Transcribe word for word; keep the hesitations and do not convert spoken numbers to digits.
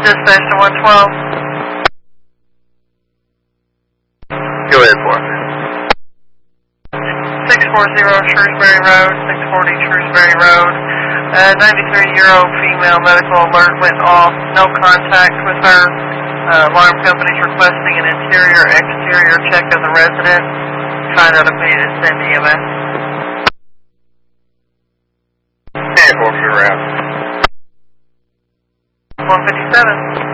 Dispatch to one twelve. Go ahead for me. six forty Shrewsbury Road, six forty Shrewsbury Road. Uh, ninety-three-year-old female medical alert went off. No contact with her. Uh, alarm company's requesting an interior-exterior check of the resident. Find out if we need to send E M S. ten four, around. one fifty-seven.